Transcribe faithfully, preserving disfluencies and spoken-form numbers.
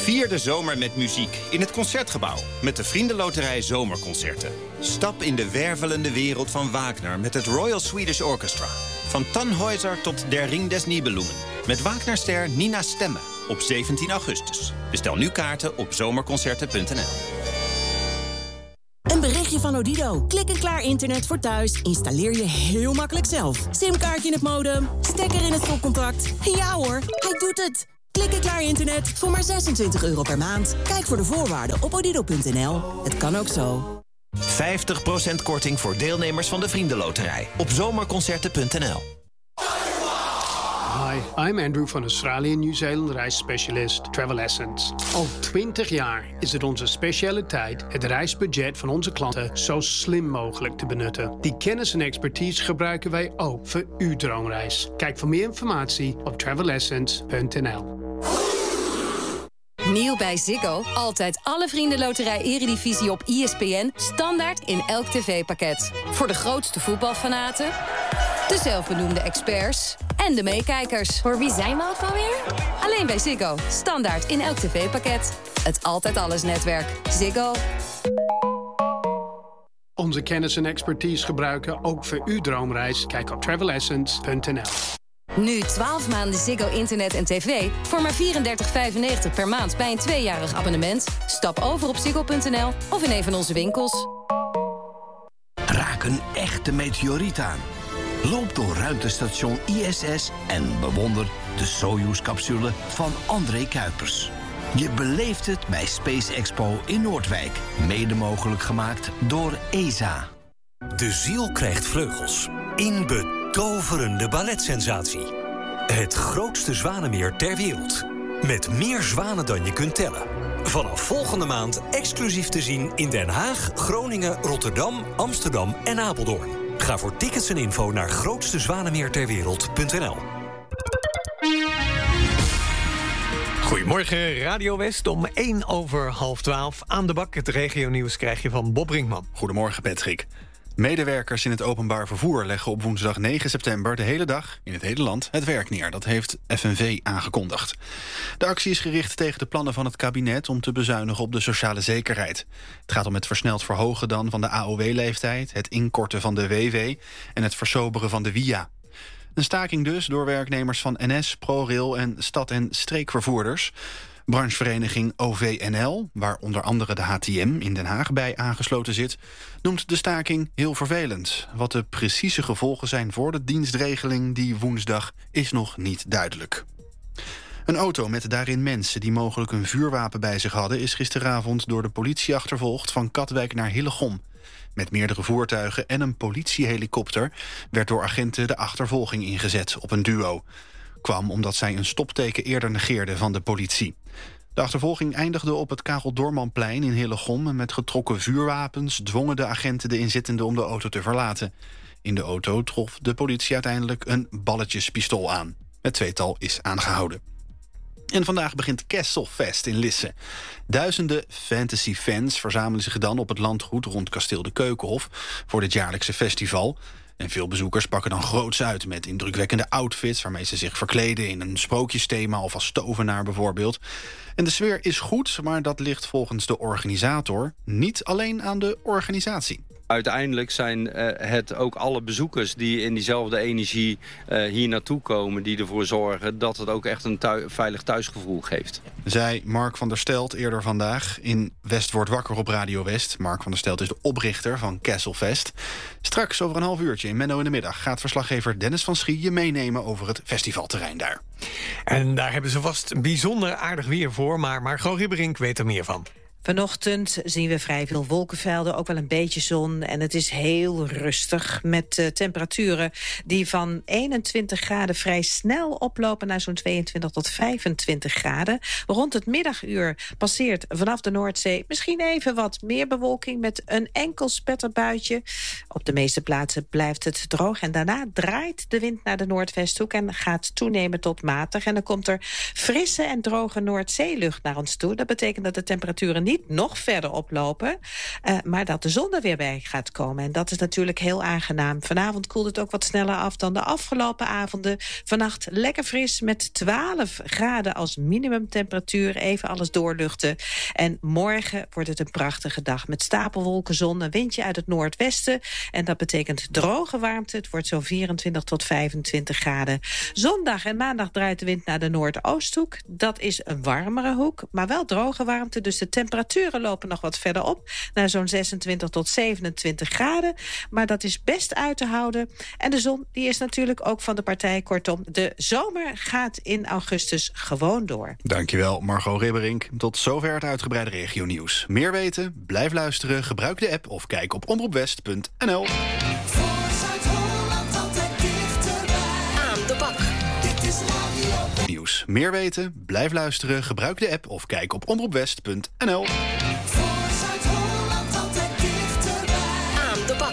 Vier de zomer met muziek in het Concertgebouw met de Vriendenloterij Zomerconcerten. Stap in de wervelende wereld van Wagner met het Royal Swedish Orchestra. Van Tannhäuser tot Der Ring des Nibelungen. Met Wagnerster Nina Stemme op zeventien augustus. Bestel nu kaarten op zomerconcerten punt n l. Een berichtje van Odido. Klik en klaar internet voor thuis. Installeer je heel makkelijk zelf. Simkaartje in het modem. Stekker in het stopcontact. Ja hoor, hij doet het. Klik en klaar internet voor maar zesentwintig euro per maand. Kijk voor de voorwaarden op odido punt n l. Het kan ook zo. vijftig procent korting voor deelnemers van de Vriendenloterij. Op zomerconcerten punt n l. Hi, I'm Andrew van Australië Nieuw-Zeeland reisspecialist Travel Essence. Al twintig jaar is het onze specialiteit het reisbudget van onze klanten zo slim mogelijk te benutten. Die kennis en expertise gebruiken wij ook voor uw droomreis. Kijk voor meer informatie op travel essence punt n l. Nieuw bij Ziggo. Altijd alle Vriendenloterij Eredivisie op I S P N. Standaard in elk tv-pakket. Voor de grootste voetbalfanaten, de zelfbenoemde experts en de meekijkers. Voor wie zijn we ook alweer? Alleen bij Ziggo. Standaard in elk tv-pakket. Het Altijd Alles netwerk. Ziggo. Onze kennis en expertise gebruiken ook voor uw droomreis. Kijk op travel essence punt n l. Nu twaalf maanden Ziggo internet en tv voor maar vierendertig vijfennegentig per maand bij een tweejarig abonnement. Stap over op ziggo punt n l of in een van onze winkels. Raak een echte meteoriet aan. Loop door ruimtestation I S S en bewonder de Soyuz-capsule van André Kuipers. Je beleeft het bij Space Expo in Noordwijk. Mede mogelijk gemaakt door E S A. De ziel krijgt vleugels. In betoverende balletsensatie. Het grootste zwanenmeer ter wereld. Met meer zwanen dan je kunt tellen. Vanaf volgende maand exclusief te zien in Den Haag, Groningen, Rotterdam, Amsterdam en Apeldoorn. Ga voor tickets en info naar grootste zwanenmeer ter wereld punt n l. Goedemorgen, Radio West om één over half twaalf. Aan de bak, het regionieuws krijg je van Bob Brinkman. Goedemorgen, Patrick. Medewerkers in het openbaar vervoer leggen op woensdag negen september... de hele dag in het hele land het werk neer. Dat heeft F N V aangekondigd. De actie is gericht tegen de plannen van het kabinet... om te bezuinigen op de sociale zekerheid. Het gaat om het versneld verhogen dan van de A O W-leeftijd... het inkorten van de W W en het versoberen van de W I A. Een staking dus door werknemers van N S, ProRail en stad- en streekvervoerders. Branchevereniging O V N L, waar onder andere de H T M in Den Haag bij aangesloten zit, noemt de staking heel vervelend. Wat de precieze gevolgen zijn voor de dienstregeling die woensdag is nog niet duidelijk. Een auto met daarin mensen die mogelijk een vuurwapen bij zich hadden... is gisteravond door de politie achtervolgd van Katwijk naar Hillegom. Met meerdere voertuigen en een politiehelikopter werd door agenten de achtervolging ingezet op een duo. Kwam omdat zij een stopteken eerder negeerden van de politie. De achtervolging eindigde op het Karel Doormanplein in Hillegom... en met getrokken vuurwapens dwongen de agenten de inzittenden om de auto te verlaten. In de auto trof de politie uiteindelijk een balletjespistool aan. Het tweetal is aangehouden. En vandaag begint Kesselfest in Lisse. Duizenden fantasy-fans verzamelen zich dan op het landgoed rond kasteel de Keukenhof voor dit jaarlijkse festival. En veel bezoekers pakken dan groots uit met indrukwekkende outfits waarmee ze zich verkleden in een sprookjesthema of als tovenaar bijvoorbeeld. En de sfeer is goed, maar dat ligt volgens de organisator niet alleen aan de organisatie. Uiteindelijk zijn uh, het ook alle bezoekers die in diezelfde energie uh, hier naartoe komen... die ervoor zorgen dat het ook echt een thui- veilig thuisgevoel geeft. Zei Mark van der Stelt eerder vandaag in West wordt wakker op Radio West. Mark van der Stelt is de oprichter van Kesselfest. Straks over een half uurtje in Menno in de Middag gaat verslaggever Dennis van Schie je meenemen over het festivalterrein daar. En daar hebben ze vast bijzonder aardig weer voor, maar Margot Ribberink weet er meer van. Vanochtend zien we vrij veel wolkenvelden, ook wel een beetje zon. En het is heel rustig met uh, temperaturen die van eenentwintig graden vrij snel oplopen naar zo'n tweeëntwintig tot vijfentwintig graden. Rond het middaguur passeert vanaf de Noordzee misschien even wat meer bewolking met een enkel spetterbuitje. Op de meeste plaatsen blijft het droog en daarna draait de wind naar de noordwesthoek en gaat toenemen tot matig. En dan komt er frisse en droge Noordzeelucht naar ons toe. Dat betekent dat de temperaturen niet nog verder oplopen, uh, maar dat de zon er weer bij gaat komen. En dat is natuurlijk heel aangenaam. Vanavond koelt het ook wat sneller af dan de afgelopen avonden. Vannacht lekker fris met twaalf graden als minimumtemperatuur. Even alles doorluchten. En morgen wordt het een prachtige dag met stapelwolken, zon, een windje uit het noordwesten. En dat betekent droge warmte. Het wordt zo'n vierentwintig tot vijfentwintig graden. Zondag en maandag draait de wind naar de noordoosthoek. Dat is een warmere hoek, maar wel droge warmte. Dus de temperaturen lopen nog wat verder op. Naar zo'n zesentwintig tot zevenentwintig graden. Maar dat is best uit te houden. En de zon die is natuurlijk ook van de partij. Kortom, de zomer gaat in augustus gewoon door. Dankjewel, Margot Ribberink. Tot zover het uitgebreide regionieuws. Meer weten? Blijf luisteren, gebruik de app of kijk op omroep west punt n l. Aan de bak. Nieuws. Meer weten? Blijf luisteren, gebruik de app of kijk op omroep west punt n l.